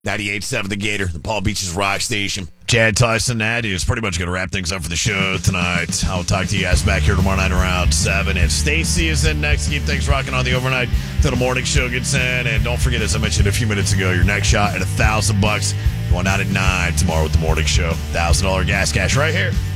98.7 The Gator, the Palm Beach's rock station. Chad Tyson, that is pretty much going to wrap things up for the show tonight. I'll talk to you guys back here tomorrow night around 7. And Stacy is in next to keep things rocking on the overnight till the morning show gets in. And don't forget, as I mentioned a few minutes ago, your next shot at $1,000 going out at 9 tomorrow with the morning show. $1,000 gas cash right here